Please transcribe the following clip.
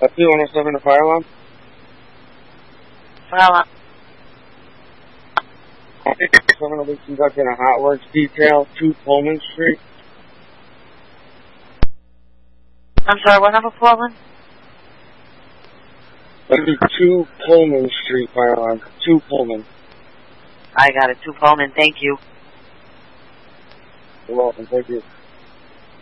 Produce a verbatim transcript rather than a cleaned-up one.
P one oh seven, the fire alarm. Fire alarm. Someone will be conducting a hot works detail, two Pullman Street. I'm sorry, what number, Pullman? That'll be two Pullman Street, fire alarm. Two Pullman. I got it, two Pullman, thank you. You're welcome, thank you.